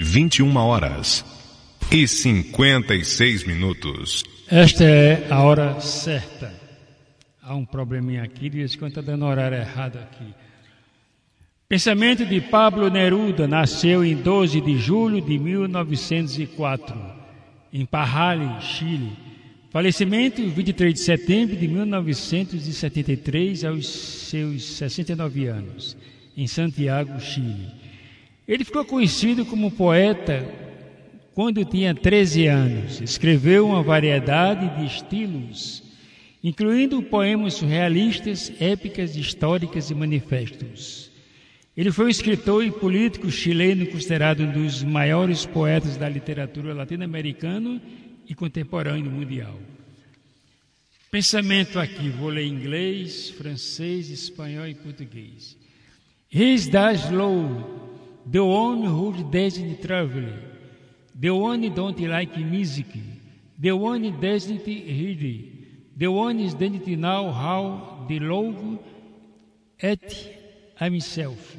21h56. Esta é a hora certa. Há um probleminha aqui, de vez em quando está dando horário errado aqui. Pensamento de Pablo Neruda nasceu em 12 de julho de 1904, em Parral, Chile. Falecimento 23 de setembro de 1973, aos seus 69 anos, em Santiago, Chile. Ele ficou conhecido como poeta quando tinha 13 anos. Escreveu uma variedade de estilos, incluindo poemas surrealistas, épicas, históricas e manifestos. Ele foi um escritor e político chileno considerado um dos maiores poetas da literatura latino-americana e contemporâneo mundial. Pensamento aqui, vou ler em inglês, francês, espanhol e português. He is that slow, the one who doesn't travel, the one don't like music, the one doesn't read, the one doesn't know how to look at himself.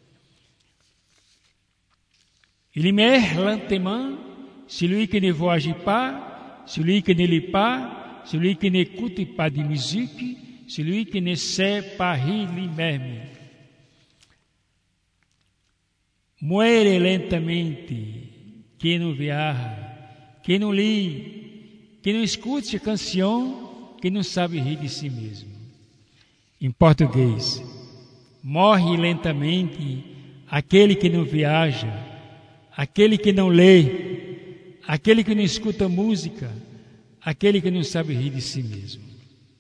Il meurt lentement, celui qui ne voyage pas, celui qui ne lit pas, celui qui n'écoute pas de musique, celui qui ne sait pas rire lui-même. Muere lentamente quem não viaja, quem não lê, quem não escute canção, quem não sabe rir de si mesmo. Em português, morre lentamente aquele que não viaja, aquele que não lê, aquele que não escuta música, aquele que não sabe rir de si mesmo.